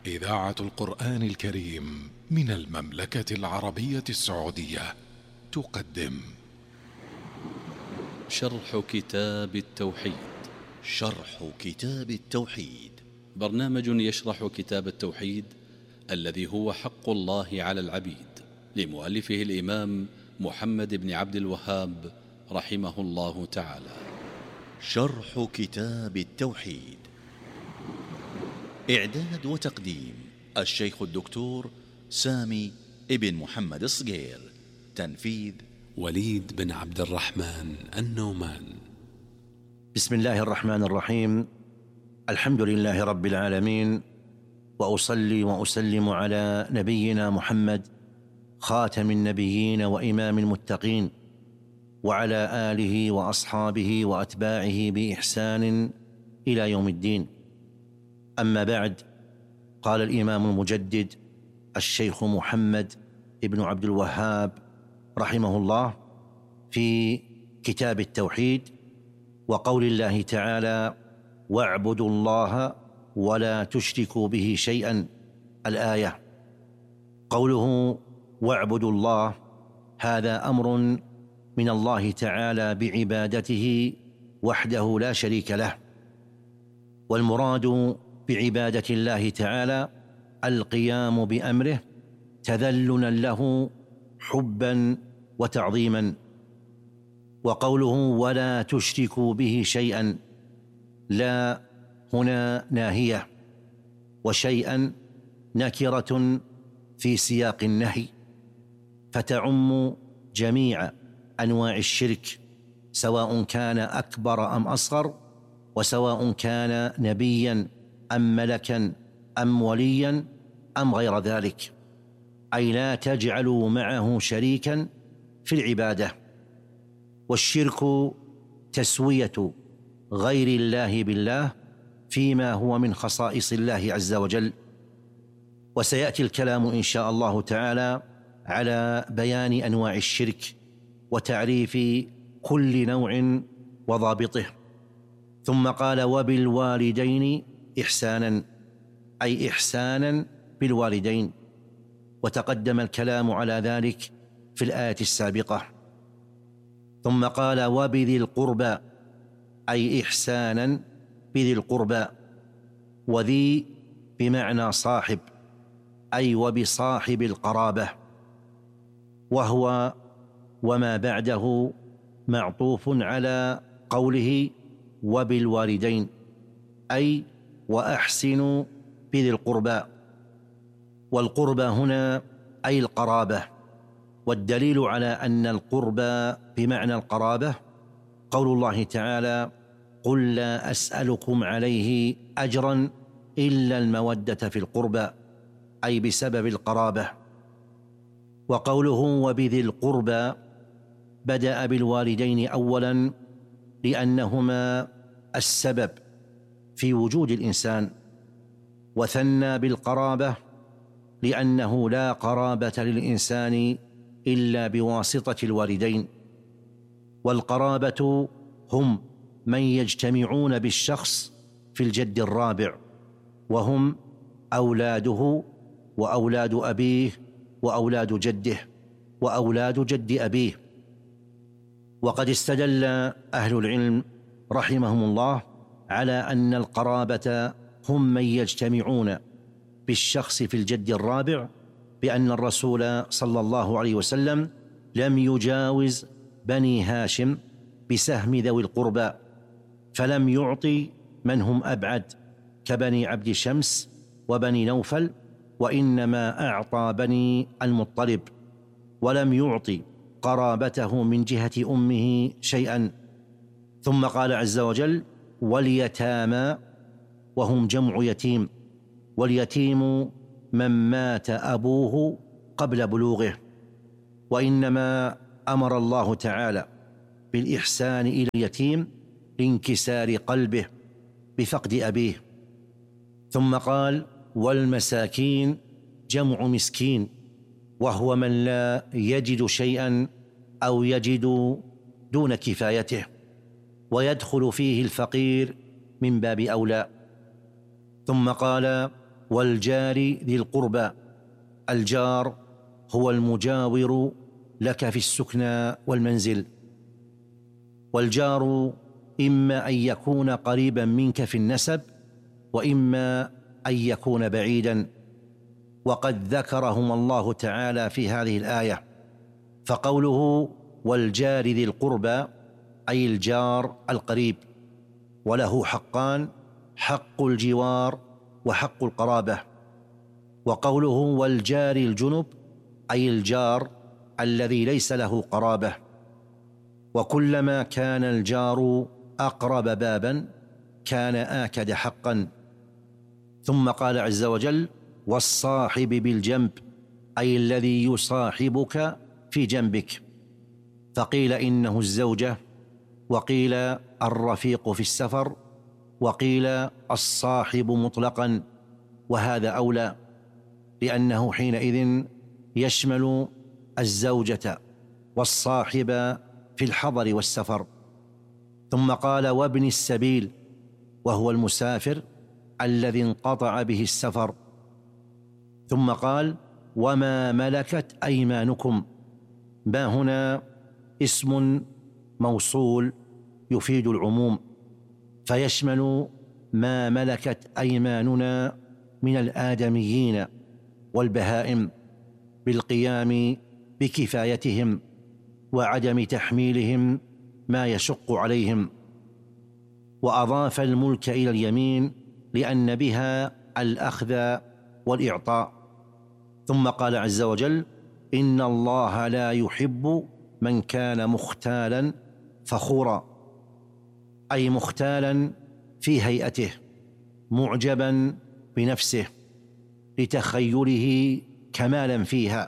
إذاعة القرآن الكريم من المملكة العربية السعودية تقدم شرح كتاب التوحيد. شرح كتاب التوحيد برنامج يشرح كتاب التوحيد الذي هو حق الله على العبيد، لمؤلفه الإمام محمد بن عبد الوهاب رحمه الله تعالى. شرح كتاب التوحيد، إعداد وتقديم الشيخ الدكتور سامي ابن محمد الصقير، تنفيذ وليد بن عبد الرحمن النومان. بسم الله الرحمن الرحيم. الحمد لله رب العالمين، وأصلي وأسلم على نبينا محمد خاتم النبيين وإمام المتقين، وعلى آله وأصحابه وأتباعه بإحسان إلى يوم الدين. أما بعد، قال الإمام المجدد الشيخ محمد ابن عبد الوهاب رحمه الله في كتاب التوحيد: وقول الله تعالى: واعبدوا الله ولا تشركوا به شيئا، الآية. قوله واعبدوا الله هذا أمر من الله تعالى بعبادته وحده لا شريك له، والمراد بعبادة الله تعالى القيام بأمره تذللا له حبا وتعظيما. وقوله ولا تشركوا به شيئا، لا هنا ناهية، وشيئا نكرة في سياق النهي، فتعم جميع أنواع الشرك، سواء كان أكبر أم أصغر، وسواء كان نبيا أم ملكا أم وليا أم غير ذلك، أي لا تجعلوا معه شريكا في العبادة. والشرك تسوية غير الله بالله فيما هو من خصائص الله عز وجل. وسيأتي الكلام إن شاء الله تعالى على بيان أنواع الشرك وتعريف كل نوع وضابطه. ثم قال: وبالوالدين إحسانا، أي إحسانا بالوالدين، وتقدم الكلام على ذلك في الآية السابقة. ثم قال: وبذي القربى، أي إحسانا بذي القربى، وذي بمعنى صاحب، أي وبصاحب القرابة، وهو وما بعده معطوف على قوله وبالوالدين، أي وأحسنوا بذي القربى. والقربى هنا أي القرابة، والدليل على أن القربى بمعنى القرابة قول الله تعالى: قل لا أسألكم عليه أجرا إلا المودة في القربى، أي بسبب القرابة. وقوله وبذي القربى بدأ بالوالدين أولا لأنهما السبب في وجود الإنسان، وثنى بالقرابة لأنه لا قرابة للإنسان إلا بواسطة الوالدين. والقرابة هم من يجتمعون بالشخص في الجد الرابع، وهم أولاده وأولاد أبيه وأولاد جده وأولاد جد أبيه. وقد استدل أهل العلم رحمهم الله على أن القرابة هم من يجتمعون بالشخص في الجد الرابع بأن الرسول صلى الله عليه وسلم لم يجاوز بني هاشم بسهم ذوي القربى، فلم يعطي من هم أبعد كبني عبد شمس وبني نوفل، وإنما أعطى بني المطلب، ولم يعطي قرابته من جهة أمه شيئا. ثم قال عز وجل: واليتامى، وهم جمع يتيم، واليتيم من مات أبوه قبل بلوغه. وإنما أمر الله تعالى بالإحسان إلى اليتيم لانكسار قلبه بفقد أبيه. ثم قال: والمساكين، جمع مسكين، وهو من لا يجد شيئا أو يجد دون كفايته، ويدخل فيه الفقير من باب أولى. ثم قال: والجار ذي القربى. الجار هو المجاور لك في السكنى والمنزل، والجار إما أن يكون قريبا منك في النسب، وإما أن يكون بعيدا، وقد ذكرهما الله تعالى في هذه الآية. فقوله والجار ذي القربى أي الجار القريب، وله حقان: حق الجوار وحق القرابة. وقوله والجار الجنب أي الجار الذي ليس له قرابة. وكلما كان الجار أقرب بابا كان آكد حقا. ثم قال عز وجل والصاحب بالجنب أي الذي يصاحبك في جنبك، فقيل إنه الزوجة، وقيل الرفيق في السفر، وقيل الصاحب مطلقا، وهذا أولى، لأنه حينئذ يشمل الزوجة والصاحب في الحضر والسفر. ثم قال وابن السبيل، وهو المسافر الذي انقطع به السفر. ثم قال وما ملكت أيمانكم. ما هنا اسم موصول يفيد العموم، فيشمل ما ملكت أيماننا من الآدميين والبهائم بالقيام بكفايتهم وعدم تحميلهم ما يشق عليهم. وأضاف الملك إلى اليمين لأن بها الأخذ والإعطاء. ثم قال عز وجل إن الله لا يحب من كان مختالا فخورا، أي مختالا في هيئته، معجبا بنفسه لتخيله كمالا فيها،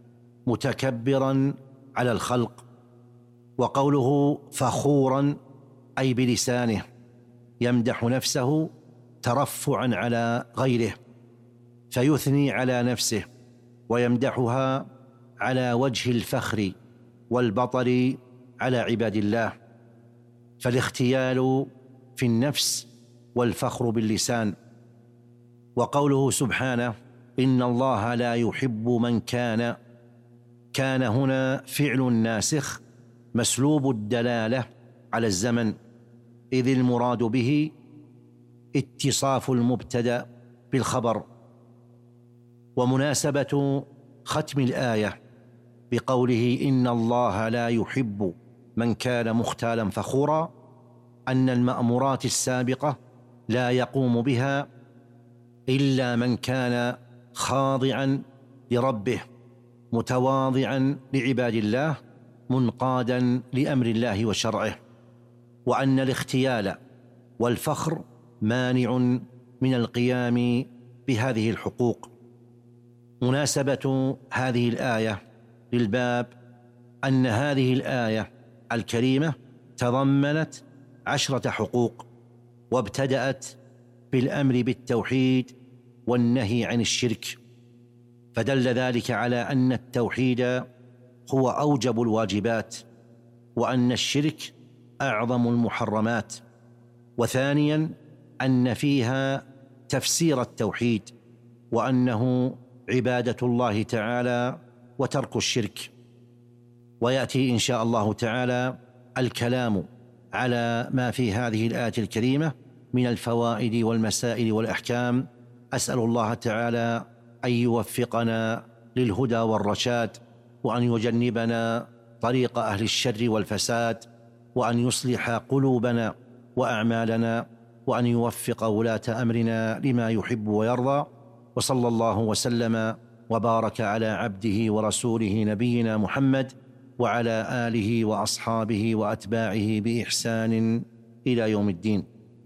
متكبرا على الخلق. وقوله فخورا أي بلسانه يمدح نفسه ترفعا على غيره، فيثني على نفسه ويمدحها على وجه الفخر والبطر على عباد الله. فالاختيال في النفس والفخر باللسان. وقوله سبحانه إن الله لا يحب من كان هنا فعل ناسخ مسلوب الدلالة على الزمن، إذ المراد به اتصاف المبتدأ بالخبر. ومناسبة ختم الآية بقوله إن الله لا يحب من كان مختالا فخورا أن المأمورات السابقة لا يقوم بها إلا من كان خاضعا لربه، متواضعا لعباد الله، منقادا لأمر الله وشرعه، وأن الاختيال والفخر مانع من القيام بهذه الحقوق. مناسبة هذه الآية للباب أن هذه الآية الكريمة تضمنت 10 حقوق، وابتدأت بالأمر بالتوحيد والنهي عن الشرك، فدل ذلك على أن التوحيد هو أوجب الواجبات، وأن الشرك أعظم المحرمات. وثانيا أن فيها تفسير التوحيد، وأنه عبادة الله تعالى وترك الشرك. ويأتي إن شاء الله تعالى الكلام على ما في هذه الآية الكريمة من الفوائد والمسائل والأحكام. أسأل الله تعالى أن يوفقنا للهدى والرشاد، وأن يجنبنا طريق أهل الشر والفساد، وأن يصلح قلوبنا وأعمالنا، وأن يوفق ولاة أمرنا لما يحب ويرضى. وصلى الله وسلم وبارك على عبده ورسوله نبينا محمد وعلى آله وأصحابه وأتباعه بإحسان إلى يوم الدين.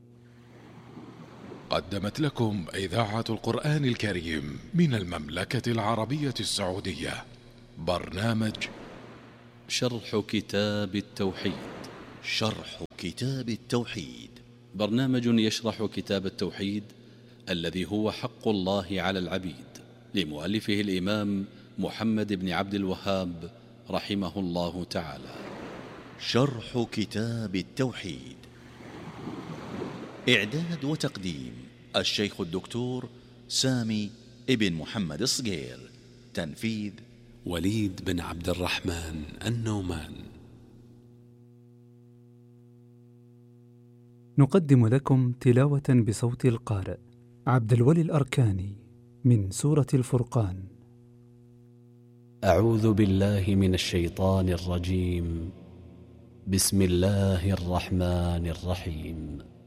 قدمت لكم إذاعة القرآن الكريم من المملكة العربية السعودية برنامج شرح كتاب التوحيد. شرح كتاب التوحيد، برنامج يشرح كتاب التوحيد الذي هو حق الله على العبيد، لمؤلفه الإمام محمد بن عبد الوهاب رحمه الله تعالى. شرح كتاب التوحيد، إعداد وتقديم الشيخ الدكتور سامي ابن محمد الصقير. تنفيذ وليد بن عبد الرحمن النومان. نقدم لكم تلاوة بصوت القارئ عبد الولي الأركاني من سورة الفرقان. أعوذ بالله من الشيطان الرجيم. بسم الله الرحمن الرحيم.